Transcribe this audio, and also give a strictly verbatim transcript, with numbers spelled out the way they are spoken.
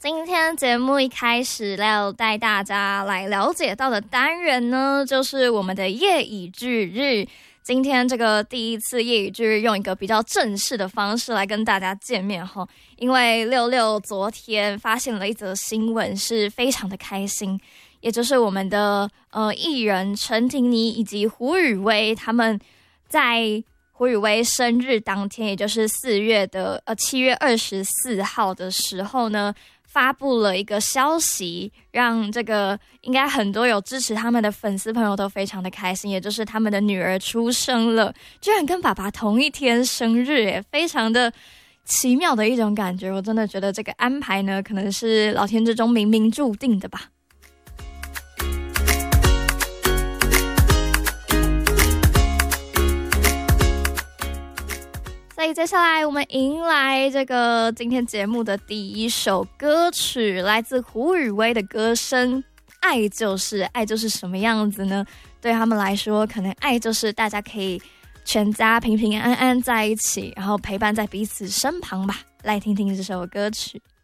今天节目一开始要带大家来了解到的单元呢，就是我们的夜以继日。今天这个第一次夜以继日用一个比较正式的方式来跟大家见面哈，因为六六昨天发现了一则新闻，是非常的开心，也就是我们的呃艺人陈婷妮以及胡宇威他们在胡宇威生日当天，也就是四月的呃七月二十四号的时候呢，发布了一个消息，让这个应该很多有支持他们的粉丝朋友都非常的开心，也就是他们的女儿出生了，居然跟爸爸同一天生日耶，非常的奇妙的一种感觉。我真的觉得这个安排呢，可能是老天之中冥冥注定的吧。所以接下来我们迎来这个今天节目的第一首歌曲，来自胡宇威的歌声。爱就是爱就是什么样子呢？对他们来说，可能爱就是大家可以全家平平安安在一起，然后陪伴在彼此身旁吧。来听听这首歌曲。